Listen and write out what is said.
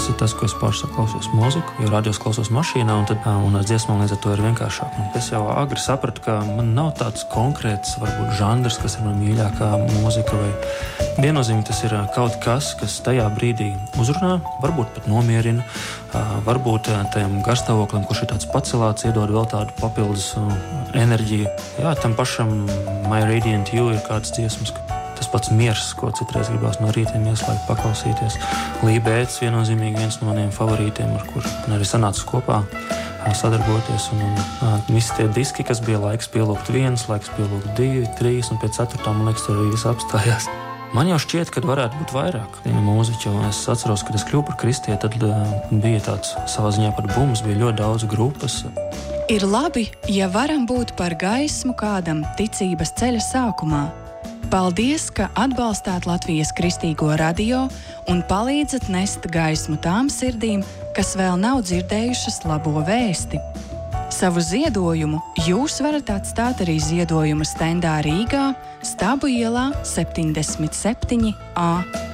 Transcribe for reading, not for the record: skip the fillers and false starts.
Tas ir tas, ko es pašu klausos mūziku, jo radios klausos mašīnā, un ar dziesmām līdz ar to ir vienkāršāk. Un es jau agri sapratu, ka man nav tāds konkrēts, varbūt, žanrs, kas ir man mīļākā mūzika, vai viennozīmīgi tas ir kaut kas, kas tajā brīdī uzrunā, varbūt pat nomierina, varbūt tajam garstāvoklim, kurš ir tāds pacelāts, iedod vēl tādu papildus enerģiju. Jā, tam pašam My Radiant You ir kāds dziesmas, tas pats miers, ko citreiz gribās no rītiem ieslēgt, paklausīties. Lībēts viennozīmīgi viens no maniem favorītiem, ar kur arī sanāca kopā sadarboties. Un visi tie diski, kas bija laiks pielūgt 1, laiks pielūgt 2, 3, un pēc 4, man liekas, tur viss apstājās. Man jau šķiet, ka varētu būt vairāk mūziķu. Es atceros, kad es kļuvu par kristieti, tad bija tāds savā ziņā pat bums, bija ļoti daudz grupas. Ir labi, ja varam būt par gaismu kādam ticības ceļa sākumā. Paldies, ka atbalstāt Latvijas Kristīgo radio un palīdzat nest gaismu tām sirdīm, kas vēl nav dzirdējušas labo vēsti. Savu ziedojumu jūs varat atstāt arī ziedojuma stendā Rīgā, Stabu ielā 77A.